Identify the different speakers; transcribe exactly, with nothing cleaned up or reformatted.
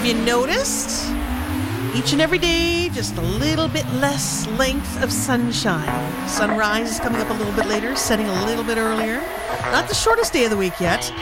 Speaker 1: you noticed? Each and every day, just a little bit less length of sunshine. Sunrise is coming up a little bit later, setting a little bit earlier. Not the shortest day of the week yet.